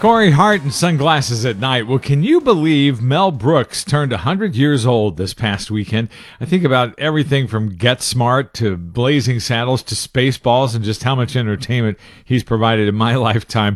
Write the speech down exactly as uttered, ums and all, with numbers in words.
Corey Hart and Sunglasses at Night. Well, can you believe Mel Brooks turned one hundred years old this past weekend? I think about everything from Get Smart to Blazing Saddles to Spaceballs and just how much entertainment he's provided in my lifetime.